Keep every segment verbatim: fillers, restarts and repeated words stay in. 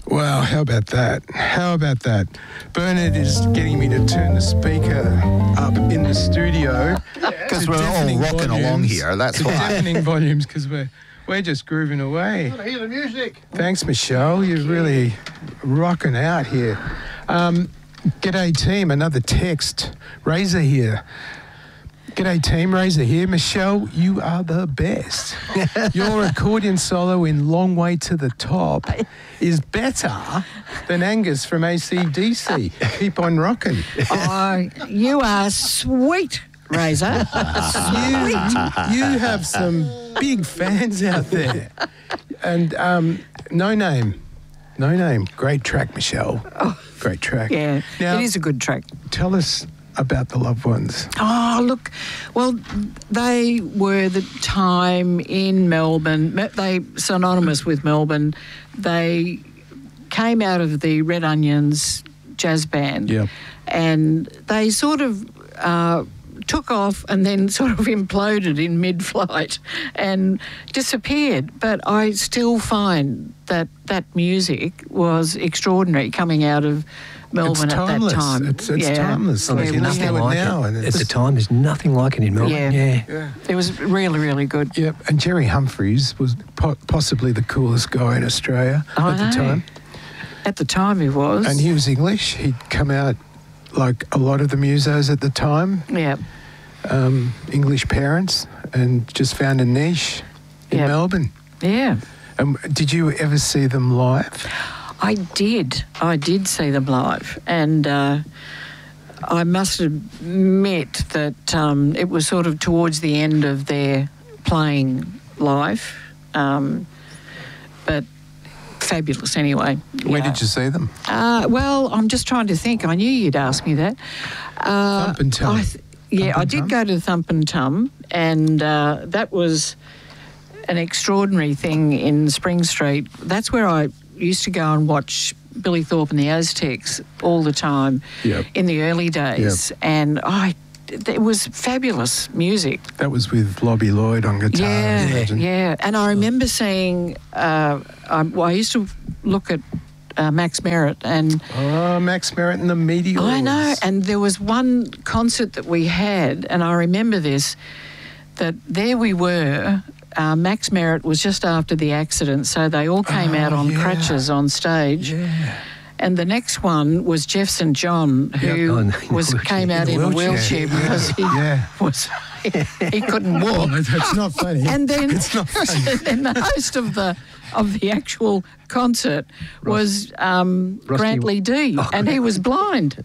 Well, how about that? How about that? Bernard is getting me to turn the speaker up in the studio. Because we're all rocking volumes, along here, that's why. Deafening volumes, because we're, we're just grooving away. I hear the music. Thanks, Michelle. You're really rocking out here. Um, g'day, team. Another text. Razor here. G'day team, Razor here. Michelle, you are the best. Your accordion solo in Long Way to the Top is better than Angus from A C D C. Keep on rocking. Oh, you are sweet, Razor. you, you have some big fans out there. And um, No Name. No Name. Great track, Michelle. Oh, Great track. Yeah, now, it is a good track. Tell us about the Loved Ones. Oh, look, well, they were the time in Melbourne. They synonymous with Melbourne. They came out of the Red Onions jazz band, yep. and they sort of uh, took off and then sort of imploded in mid-flight and disappeared. But I still find that that music was extraordinary coming out of Melbourne it's at timeless. that time. It's, it's yeah. timeless. Well, like there's you nothing listen to like it now. it. And At it's, the time, there's nothing like it in Melbourne. Yeah. Yeah. yeah. It was really, really good. Yep. And Jerry Humphreys was po- possibly the coolest guy in Australia I at the know. time. At the time he was. And he was English. He'd come out like a lot of the musos at the time. Yeah. Um, English parents, and just found a niche in Yep. Melbourne. Yeah. Um, did you ever see them live? I did. I did see them live. And uh, I must admit that um, it was sort of towards the end of their playing life. Um, but fabulous anyway. Where Yeah. did you see them? Uh, well, I'm just trying to think. I knew you'd ask me that. Uh, Thump and Tum. I th- yeah, Thump I and did Tum? go to Thump and Tum, and uh, that was an extraordinary thing in Spring Street. That's where I used to go and watch Billy Thorpe and the Aztecs all the time Yep. in the early days, and I. It was fabulous music. That was with Lobby Lloyd on guitar. Yeah, I imagine. yeah. And I remember seeing, uh, I, well, I used to look at uh, Max Merritt, and Oh, Max Merritt and the Meteors. I know, and there was one concert that we had, and I remember this, that there we were, uh, Max Merritt was just after the accident, so they all came Oh, out on yeah. crutches on stage. Yeah. And the next one was Jeff Saint John, who Yep. Oh, in a was wheelchair. came out In in a a wheelchair. wheelchair because he Yeah. was he, he couldn't walk. Oh, that's not funny. And then, It's not funny. and then the host of the of the actual concert was um, Rusty- Brantley D, Oh, and he was blind.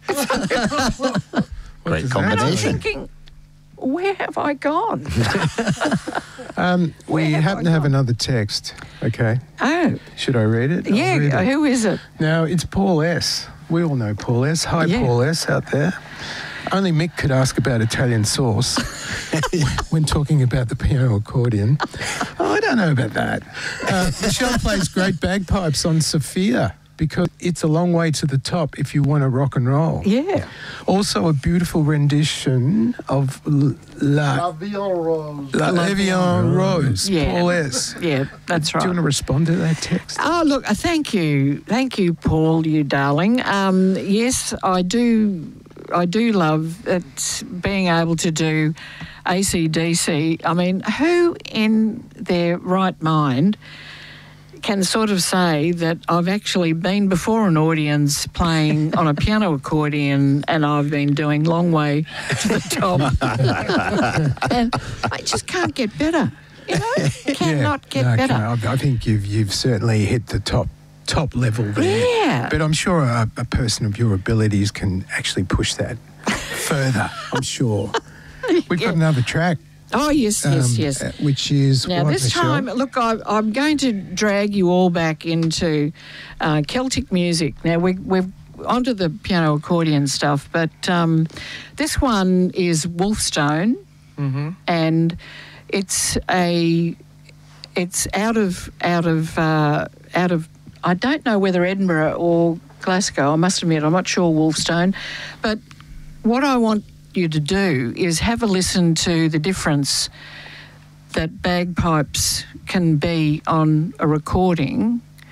Great does that And I'm combination. thinking, where have I gone? Um, we Where have happen I to have gone? another text. Okay. Oh, Should I read it? I'll yeah. read it. Who is it? Now, it's Paul S. We all know Paul S. Hi, Yeah. Paul S. out there. Only Mick could ask about Italian sauce when talking about the piano accordion. Oh, I don't know about that. Uh, Michelle plays great bagpipes on Sophia because it's a long way to the top if you want to rock and roll. Yeah. Also, a beautiful rendition of L- La, La Vie en Rose. La, La Evian Rose, Yeah. Paul S. Yeah, that's right. Do you want to respond to that text? Oh, look, uh, thank you. Thank you, Paul, you darling. Um, yes, I do I do love it, being able to do A C D C. I mean, who in their right mind can sort of say that I've actually been before an audience playing on a piano accordion and I've been doing Long Way to the Top. And I just can't get better. You know, cannot get no, better. can I, I think you've you've certainly hit the top top level there. Yeah. But I'm sure a, a person of your abilities can actually push that further. I'm sure. We've Yeah. got another track. Oh, yes, yes, um, yes. uh, Which is Now, what, this Michelle? time, look, I, I'm going to drag you all back into uh, Celtic music. Now, we, we're onto the piano accordion stuff, but um, this one is Wolfstone, Mhm. and it's a it's out of out of uh, out of I don't know whether Edinburgh or Glasgow. I must admit, I'm not sure Wolfstone, but what I want you to do is have a listen to the difference that bagpipes can be on a recording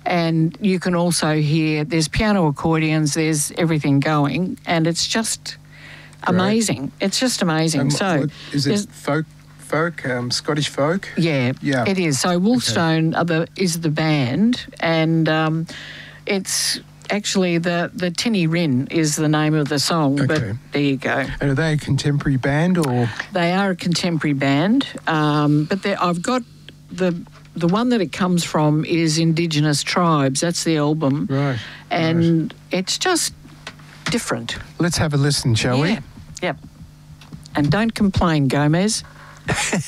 And you can also hear there's piano accordions, there's everything going, and it's just amazing. It's just amazing. Um, so what, is there's- it folk, folk, um, Scottish folk? Yeah, Yeah. it is. So Wolfstone are the, is the band, and um, it's actually the the Tinny Rin is the name of the song. Okay. But there you go. And are they a contemporary band or? They are a contemporary band, um, but they're- I've got the the one that it comes from is Indigenous Tribes. That's the album, Right. and it's just different. Let's have a listen, shall yeah. we? Yep. And don't complain, Gomez.